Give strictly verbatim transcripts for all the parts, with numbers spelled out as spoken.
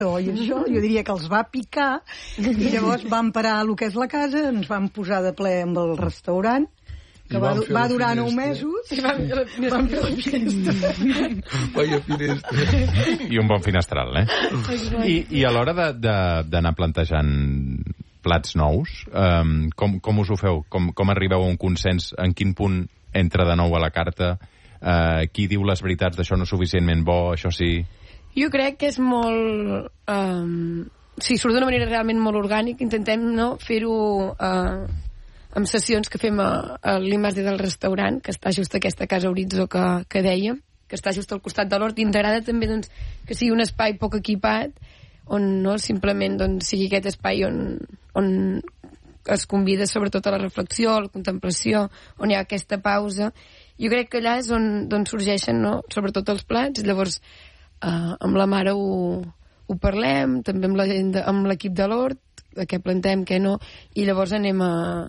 I això, jo diria que els va picar, i llavors vam parar el que és la casa, ens vam posar de ple amb el restaurant, que va, va durar nou mesos, i vam fer la, vam fer la finestra. Vaya finestra. I un bon finestral, eh? I, i a l'hora d'anar plantejant plats nous, um, com, com us ho feu? Com, com arribeu a un consens? En quin punt entra de nou a la carta? Uh, qui diu les veritats d'això no és suficientment bo, això sí... Jo crec que és molt... Um, si surt d'una manera realment molt orgànica, intentem no, fer-ho uh, amb sessions que fem a, a l'I más D del restaurant, que està just a aquesta casa Horitzó que, que dèiem, que està just al costat de l'hort, i ens agrada també doncs, que sigui un espai poc equipat, on no, simplement doncs, sigui aquest espai on, on es convida sobretot a la reflexió, a la contemplació, on hi ha aquesta pausa. Jo crec que allà és on, on sorgeixen no, sobretot els plats, llavors Uh, amb la mare ho, ho parlem, també amb la gent de, amb l'equip de l'hort, de què plantem, què no, i llavors anem a,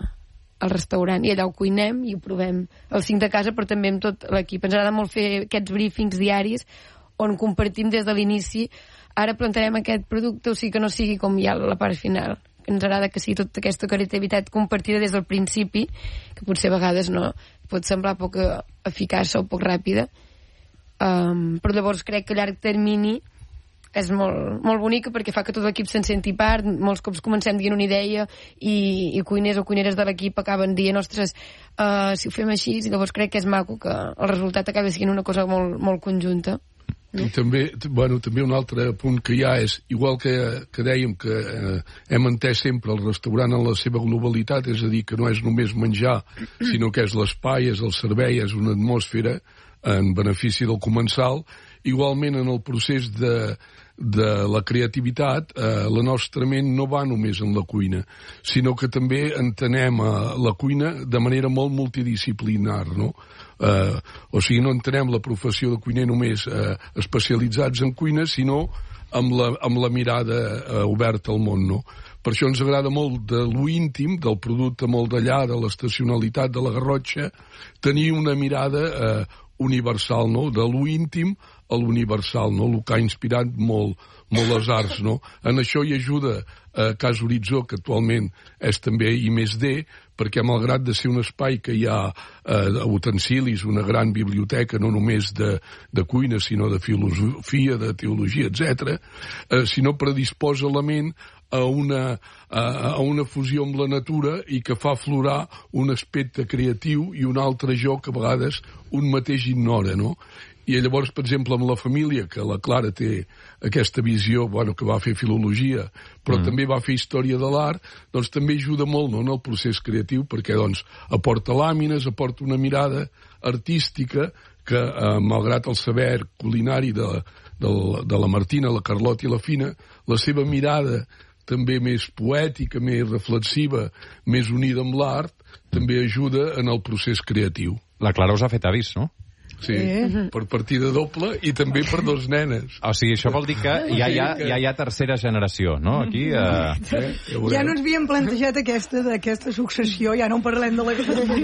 al restaurant i allà ho cuinem i ho provem els cinc de casa, però també amb tot l'equip. Ens agrada molt fer aquests briefings diaris on compartim des de l'inici, ara plantarem aquest producte, o sigui que no sigui com ja la part final. Ens agrada que sigui tota aquesta creativitat compartida des del principi, que potser a vegades no pot semblar poc eficaç o poc ràpida. Um, però llavors crec que a llarg termini és molt, molt bonica perquè fa que tot l'equip se'n senti part. Molts cops comencem dient una idea i, i cuiners o cuineres de l'equip acaben dient ostres, uh, si ho fem així, i llavors crec que és maco que el resultat acabi sent una cosa molt, molt conjunta. I també, bueno, també un altre punt que hi ha és, igual que, que dèiem que eh, hem entès sempre el restaurant en la seva globalitat, és a dir, que no és només menjar, sinó que és l'espai, és el servei, és una atmosfera en benefici del comensal. Igualment, en el procés de, de la creativitat, eh, la nostra ment no va només en la cuina, sinó que també entenem eh, la cuina de manera molt multidisciplinar, no? Eh, o sigui, no entenem la professió de cuiner només eh, especialitzats en cuina, sinó amb la, amb la mirada eh, oberta al món, no? Per això ens agrada molt de lo íntim, del producte molt d'allà, de l'estacionalitat de la Garrotxa, tenir una mirada eh, universal, no? De lo íntim a l'universal, no? El que ha inspirat molt, molt les arts, no? En això hi ajuda eh, Casa Horitzó, que actualment és també I més D, perquè malgrat de ser un espai que hi ha eh, utensilis, una gran biblioteca, no només de, de cuina, sinó de filosofia, de teologia, etcètera, eh, sinó predisposa la ment a una, a, a una fusió amb la natura i que fa aflorar un aspecte creatiu i un altre jo que a vegades un mateix ignora, no? I llavors, per exemple, amb la família, que la Clara té aquesta visió, bueno, que va fer filologia, però mm. també va fer història de l'art, doncs també ajuda molt, no?, en el procés creatiu, perquè doncs aporta làmines, aporta una mirada artística que, eh, malgrat el saber culinari de, de, de la Martina, la Carlota i la Fina, la seva mirada també més poètica, més reflexiva, més unida amb l'art, també ajuda en el procés creatiu. La Clara us ha fet avis, no? Sí, sí, per partida doble i també per dos nenes. O sigui, això vol dir que ja hi ha, ja hi ha tercera generació, no? Aquí... Eh... Eh, ja, ja no ens havíem plantejat aquesta d'aquesta successió, ja no en parlem de la...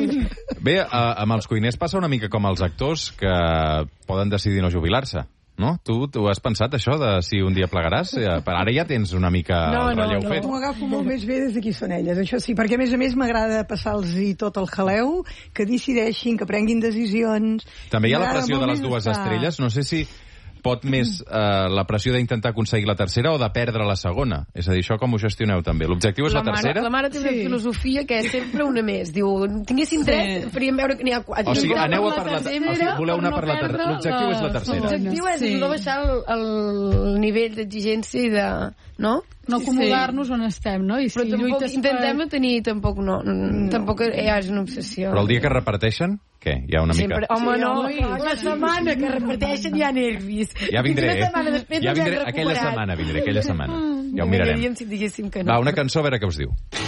Bé, eh, amb els cuiners passa una mica com els actors, que poden decidir no jubilar-se. No? Tu, tu has pensat això de si un dia plegaràs? Ara ja tens una mica no, el relleu no, no. fet. M'ho agafo molt més bé des d'aquí són elles, això sí, perquè a més a més m'agrada passar-los tot el jaleu, que decideixin, que prenguin decisions... També hi ha la pressió de les dues estar... estrelles, no sé si pot més eh, la pressió d'intentar aconseguir la tercera o de perdre la segona. És a dir, això com ho gestioneu també? L'objectiu és la, la tercera? La mare té una sí. filosofia que és sempre una més. Diu, tinguéssim tres, sí. faríem veure que n'hi ha quatre. O sigui, aneu a per la tercera, o sigui, voleu anar per la tercera. L'objectiu és la tercera. L'objectiu és sí. no baixar el, el nivell d'exigència i de... No? No acomodar-nos sí. on estem, no? I si però tampoc intentem per... tenir, tampoc no, no. Tampoc ja és una obsessió. Però el dia que reparteixen, què? Hi ha una Sempre, mica... Home, sí, no, home, la setmana que reparteixen hi ha nervis. Ja vindré, eh? Després ja vindré, aquella setmana vindré, aquella setmana. Ja ho mirarem. Si diguéssim que no. Va, una cançó, a veure què us diu.